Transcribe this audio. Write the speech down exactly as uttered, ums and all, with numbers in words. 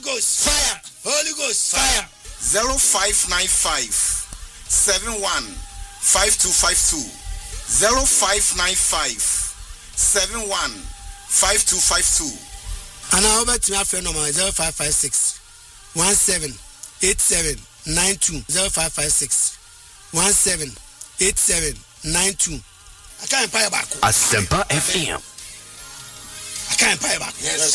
Ghost fire. Holy Ghost fire. zero five nine five seven one five two five two. zero five nine five seven one five two five two. And I over to my friend number zero five five six one seven eight seven nine two. zero five five six one seven eight seven nine two. I can't pay back. Asempa F M. I can't pay back. Yes.